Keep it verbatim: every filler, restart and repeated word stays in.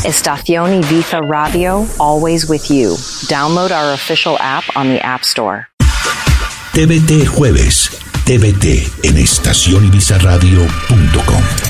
Estación Ibiza Radio, always with you. Download our official app on the App Store. T V T Jueves. T V T en estación ibiza radio punto com.